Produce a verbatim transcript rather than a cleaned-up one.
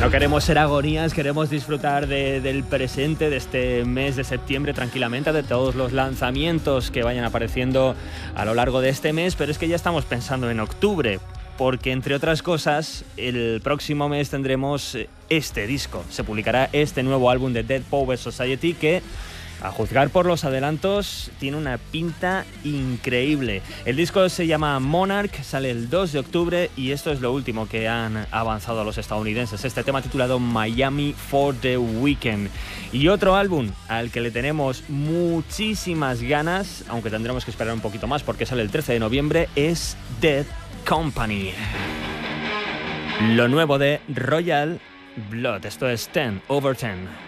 No queremos ser agonías, queremos disfrutar de, del presente, de este mes de septiembre tranquilamente, de todos los lanzamientos que vayan apareciendo a lo largo de este mes, pero es que ya estamos pensando en octubre, porque entre otras cosas, el próximo mes tendremos este disco. Se publicará este nuevo álbum de Dead Poets Society que, a juzgar por los adelantos, tiene una pinta increíble. El disco se llama Monarch, sale el dos de octubre y esto es lo último que han avanzado los estadounidenses. Este tema titulado Miami for the Weekend. Y otro álbum al que le tenemos muchísimas ganas, aunque tendremos que esperar un poquito más porque sale el trece de noviembre, es Dead Company. Lo nuevo de Royal Blood. Esto es ten over ten.